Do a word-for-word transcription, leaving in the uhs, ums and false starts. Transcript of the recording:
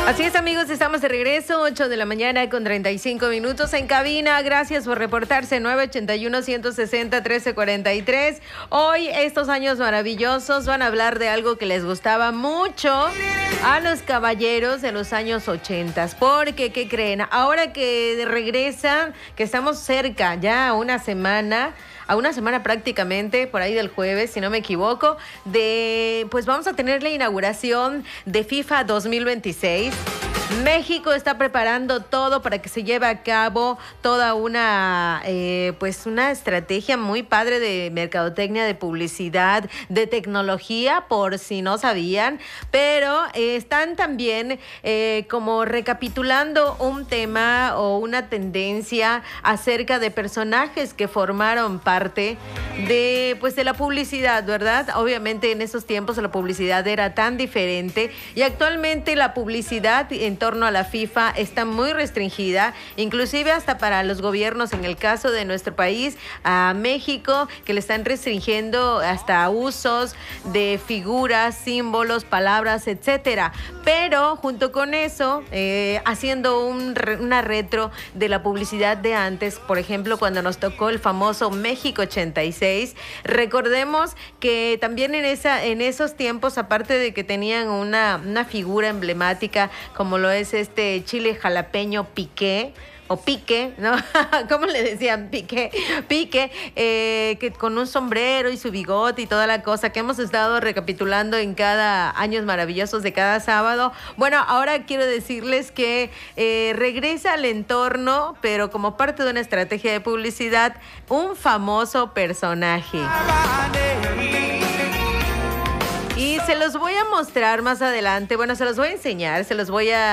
Así es, amigos, estamos de regreso, ocho de la mañana con treinta y cinco minutos en cabina. Gracias por reportarse, nueve ochenta y uno, ciento sesenta, trece cuarenta y tres. Hoy, estos años maravillosos van a hablar de algo que les gustaba mucho a los caballeros de los años ochenta. Porque, ¿qué creen? Ahora que regresan, que estamos cerca, ya a una semana... a una semana prácticamente, por ahí del jueves, si no me equivoco, de pues vamos a tener la inauguración de FIFA dos mil veintiséis. México está preparando todo para que se lleve a cabo toda una eh, pues una estrategia muy padre de mercadotecnia, de publicidad, de tecnología, por si no sabían, pero eh, están también eh, como recapitulando un tema o una tendencia acerca de personajes que formaron parte de pues de la publicidad, ¿verdad? Obviamente en esos tiempos la publicidad era tan diferente y actualmente la publicidad en torno a la FIFA está muy restringida, inclusive hasta para los gobiernos, en el caso de nuestro país, a México, que le están restringiendo hasta usos de figuras, símbolos, palabras, etcétera. Pero junto con eso, eh, haciendo un, una retro de la publicidad de antes, por ejemplo, cuando nos tocó el famoso México ochenta y seis, recordemos que también en, esa, en esos tiempos, aparte de que tenían una, una figura emblemática como lo es este chile jalapeño Piqué, o Pique, ¿no? ¿Cómo le decían? Pique, Pique, eh, que con un sombrero y su bigote y toda la cosa que hemos estado recapitulando en cada Años Maravillosos de cada sábado. Bueno, ahora quiero decirles que eh, regresa al entorno, pero como parte de una estrategia de publicidad, un famoso personaje. Y se los voy a mostrar más adelante, bueno, se los voy a enseñar, se los voy a